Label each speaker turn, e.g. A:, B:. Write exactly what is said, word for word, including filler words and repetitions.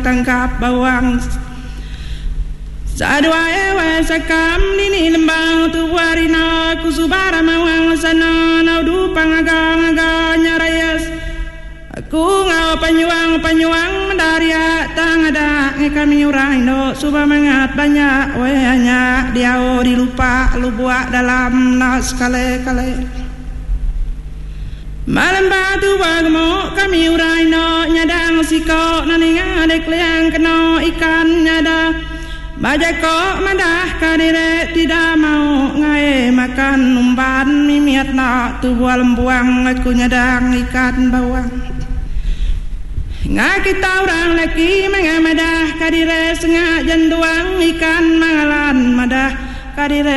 A: tangkap bawang Sadwa ewe sakam nini lembang tu warina kusubara mawang sana naudu pangagang aga nyarayas aku ngau panyuang panyuang mendaria tang ada kami urang indo suba mangat banyak we hanya diao dilupa lu buat dalam nas kale kale malam batu bagmo kami urang indo nyadang siko naninga dek liang kena ikan nyada Bajako madah kadire tidak mau ngai makan umpan mimiat nak tu bual buang aku nyadang ikan bawang Nga kita orang laki menga madah kadire sengak janduang ikan mangalan madah kadire